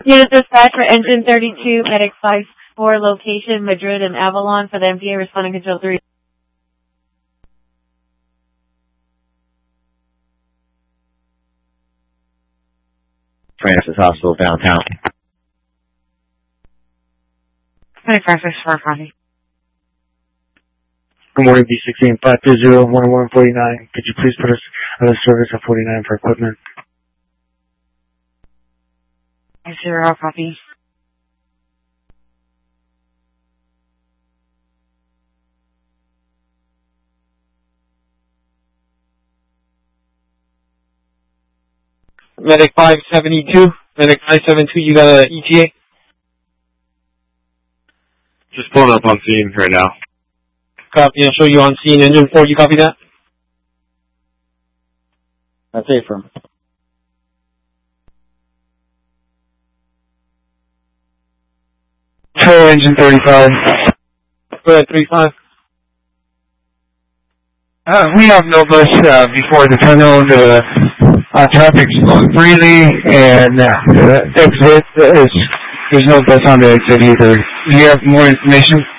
Unit dispatch for engine 32, medic 5-4, location Madrid and Avalon for the MPA, responding control 3. Francis Hospital downtown. 25-4 copy. Good morning, B16 530-1149. Could you please put us out of service at 49 for equipment? 0 copy. Medic 572. Medic 572, you got an ETA? Just pulling up on scene right now. Copy, I'll show you on scene. Engine 4, you copy that? That's it from. Tow engine 35. Go ahead, 35. We have no bus before the tunnel. The traffic's flowing freely, and exit there's no bus on the exit either. Do you have more information?